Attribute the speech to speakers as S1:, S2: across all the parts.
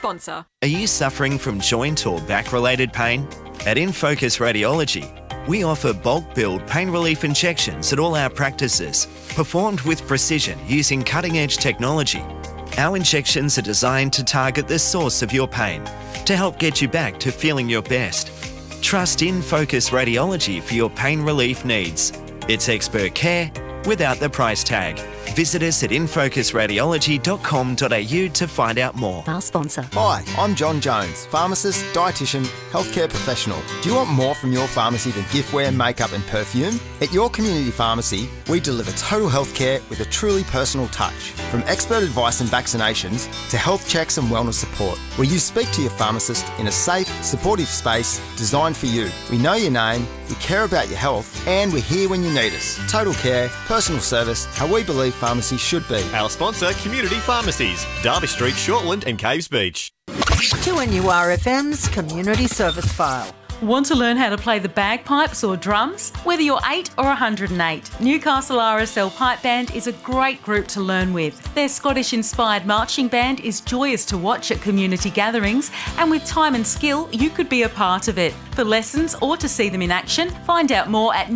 S1: sponsor.
S2: Are you suffering from joint or back-related pain? At InFocus Radiology, we offer bulk billed pain relief injections at all our practices, performed with precision using cutting-edge technology. Our injections are designed to target the source of your pain to help get you back to feeling your best. Trust InFocus Radiology for your pain relief needs. It's expert care without the price tag. Visit us at infocusradiology.com.au to find out more.
S3: Our sponsor.
S4: Hi, I'm John Jones, pharmacist, dietitian, healthcare professional. Do you want more from your pharmacy than giftware, makeup and perfume? At your community pharmacy, we deliver total healthcare with a truly personal touch. From expert advice and vaccinations to health checks and wellness support, where you speak to your pharmacist in a safe, supportive space designed for you. We know your name, we care about your health, and we're here when you need us. Total care, personal service, how we believe pharmacy should be.
S5: Our sponsor, Community Pharmacies, Derby Street, Shortland and Caves Beach.
S6: 2NURFM's Community Service File.
S7: Want to learn how to play the bagpipes or drums? Whether you're 8 or 108, Newcastle RSL Pipe Band is a great group to learn with. Their Scottish-inspired marching band is joyous to watch at community gatherings, and with time and skill, you could be a part of it. For lessons or to see them in action, find out more at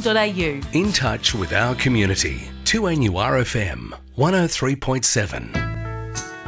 S7: newcastlerslpipeband.com.au.
S8: In touch with our community. 2NURFM 103.7.